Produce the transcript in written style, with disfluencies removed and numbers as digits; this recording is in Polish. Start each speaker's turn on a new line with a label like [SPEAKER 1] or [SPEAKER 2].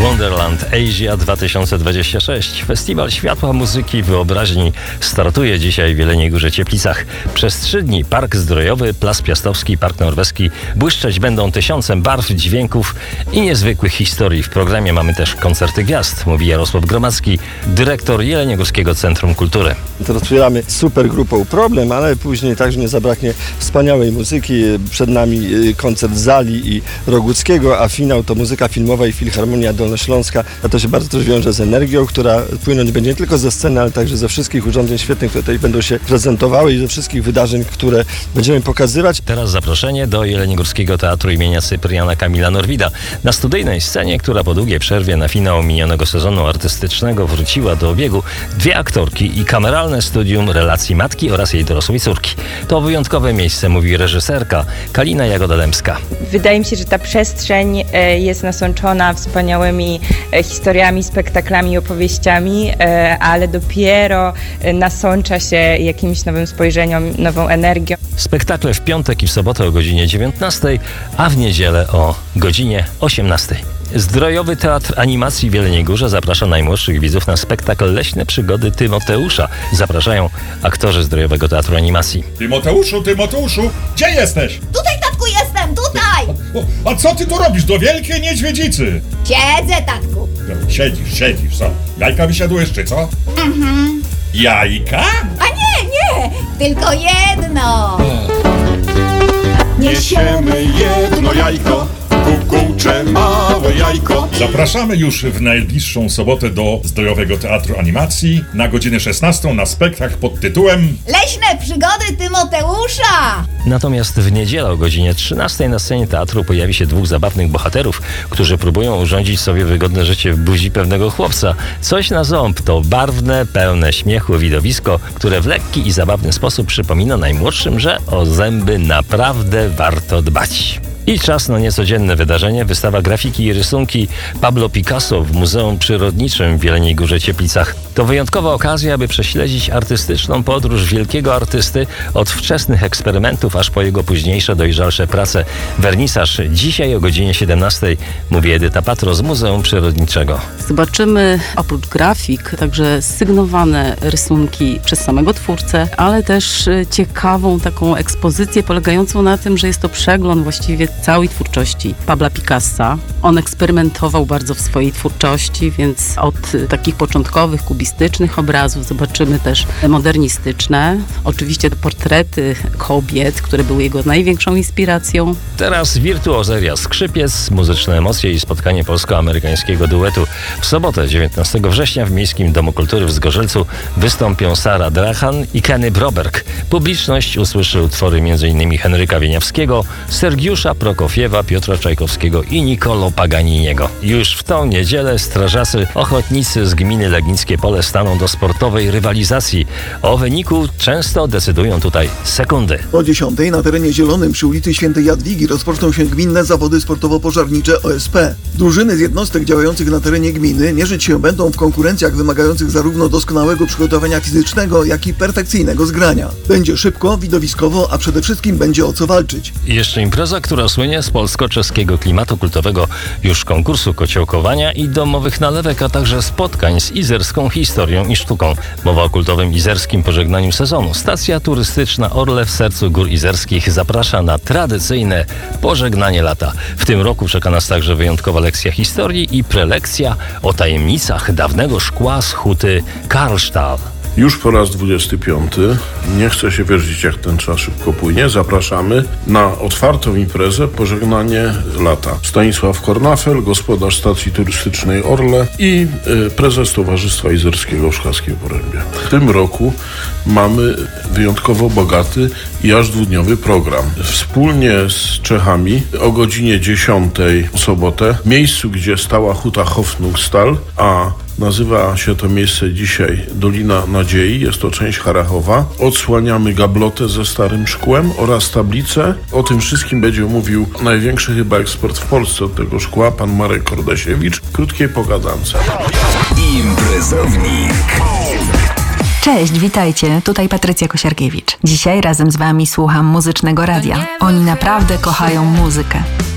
[SPEAKER 1] Wonderland Asia 2026. Festiwal światła, muzyki, wyobraźni startuje dzisiaj w Jeleniej Górze Cieplicach. Przez 3 dni Park Zdrojowy, Plac Piastowski, Park Norweski błyszczeć będą tysiącem barw, dźwięków i niezwykłych historii. W programie mamy też koncerty gwiazd, mówi Jarosław Gromacki, dyrektor Jeleniogórskiego Centrum Kultury.
[SPEAKER 2] Rozpoczynamy super grupą Problem, ale później także nie zabraknie wspaniałej muzyki. Przed nami koncert Zali i Roguckiego, a finał to muzyka filmowa i Filharmonia Dolnośląska. A to się bardzo też wiąże z energią, która płynąć będzie nie tylko ze sceny, ale także ze wszystkich urządzeń świetnych, które tutaj będą się prezentowały i ze wszystkich wydarzeń, które będziemy pokazywać.
[SPEAKER 1] Teraz zaproszenie do Jeleniogórskiego Teatru imienia Cypriana Kamila Norwida. Na studyjnej scenie, która po długiej przerwie na finał minionego sezonu artystycznego wróciła do obiegu, 2 aktorki i kameralne studium relacji matki oraz jej dorosłej córki. To wyjątkowe miejsce, mówi reżyserka Kalina Jagoda-Dębska.
[SPEAKER 3] Wydaje mi się, że ta przestrzeń jest nasączona wspaniałymi historiami, spektaklami, opowieściami, ale dopiero nasącza się jakimś nowym spojrzeniem, nową energią.
[SPEAKER 1] Spektakle w piątek i w sobotę o godzinie 19, a w niedzielę o godzinie 18. Zdrojowy Teatr Animacji w Jeleniej Górze zaprasza najmłodszych widzów na spektakl Leśne Przygody Tymoteusza. Zapraszają aktorzy Zdrojowego Teatru Animacji.
[SPEAKER 4] Tymoteuszu, gdzie jesteś?
[SPEAKER 5] Tutaj, tatku, jestem, tutaj!
[SPEAKER 4] A co ty tu robisz do Wielkiej Niedźwiedzicy?
[SPEAKER 5] Siedzę, tatku.
[SPEAKER 4] Siedzisz, co? Jajka wysiadujesz, czy co? Jajka?
[SPEAKER 5] A nie, tylko jedno.
[SPEAKER 6] Niesiemy jedno jajko, kukułcze małe jajko.
[SPEAKER 4] Zapraszamy już w najbliższą sobotę do Zdrojowego Teatru Animacji na godzinę 16 na spektakl pod tytułem
[SPEAKER 5] Leśne przygody Tymoteusza.
[SPEAKER 1] Natomiast w niedzielę o godzinie 13 na scenie teatru pojawi się 2 zabawnych bohaterów, którzy próbują urządzić sobie wygodne życie w buzi pewnego chłopca. Coś na ząb to barwne, pełne śmiechu widowisko, które w lekki i zabawny sposób przypomina najmłodszym, że o zęby naprawdę warto dbać. I czas na niecodzienne wydarzenie. Wystawa grafiki i rysunki Pablo Picasso w Muzeum Przyrodniczym w Jeleniej Górze Cieplicach. To wyjątkowa okazja, aby prześledzić artystyczną podróż wielkiego artysty od wczesnych eksperymentów aż po jego późniejsze, dojrzalsze prace. Wernisaż dzisiaj o godzinie 17, mówi Edyta Patro z Muzeum Przyrodniczego.
[SPEAKER 7] Zobaczymy oprócz grafik także sygnowane rysunki przez samego twórcę, ale też ciekawą taką ekspozycję polegającą na tym, że jest to przegląd właściwie całej twórczości Pabla Picassa. On eksperymentował bardzo w swojej twórczości, więc od takich początkowych, kubistycznych obrazów zobaczymy też modernistyczne. Oczywiście portrety kobiet, które były jego największą inspiracją.
[SPEAKER 1] Teraz wirtuozeria skrzypiec, muzyczne emocje i spotkanie polsko-amerykańskiego duetu. W sobotę 19 września w Miejskim Domu Kultury w Zgorzelcu wystąpią Sara Drachan i Kenny Broberg. Publiczność usłyszy utwory m.in. Henryka Wieniawskiego, Sergiusza Prokofiewa, Piotra Czajkowskiego i Niccolo Paganiniego. Już w tą niedzielę strażacy ochotnicy z gminy Legnickie Pole staną do sportowej rywalizacji. O wyniku często decydują tutaj sekundy.
[SPEAKER 8] O 10 na terenie zielonym przy ulicy Świętej Jadwigi rozpoczną się gminne zawody sportowo-pożarnicze OSP. Drużyny z jednostek działających na terenie gminy mierzyć się będą w konkurencjach wymagających zarówno doskonałego przygotowania fizycznego, jak i perfekcyjnego zgrania. Będzie szybko, widowiskowo, a przede wszystkim będzie o co walczyć.
[SPEAKER 1] I jeszcze impreza, która słynie z polsko-czeskiego klimatu kultowego, już konkursu kociołkowania i domowych nalewek, a także spotkań z izerską historią i sztuką. Mowa o kultowym izerskim pożegnaniu sezonu. Stacja turystyczna Orle w sercu Gór Izerskich zaprasza na tradycyjne pożegnanie lata. W tym roku czeka nas także wyjątkowa lekcja historii i prelekcja o tajemnicach dawnego szkła z huty Karlstahl.
[SPEAKER 6] Już po raz 25. Nie chcę się wierzyć, jak ten czas szybko płynie. Zapraszamy na otwartą imprezę Pożegnanie lata. Stanisław Kornafel, gospodarz stacji turystycznej Orle i prezes Towarzystwa Izerskiego w Szklarskiej Porębie. W tym roku mamy wyjątkowo bogaty i aż 2-dniowy program. Wspólnie z Czechami o godzinie 10 w sobotę w miejscu, gdzie stała huta Hofnungstal, a nazywa się to miejsce dzisiaj Dolina Nadziei, jest to część Harachowa. Odsłaniamy gablotę ze starym szkłem oraz tablicę. O tym wszystkim będzie mówił największy chyba ekspert w Polsce od tego szkła, pan Marek Kordasiewicz, w krótkiej pogadance.
[SPEAKER 9] Imprezownik. Cześć, witajcie, tutaj Patrycja Kosiarkiewicz. Dzisiaj razem z wami słucham Muzycznego Radia. Oni naprawdę kochają muzykę.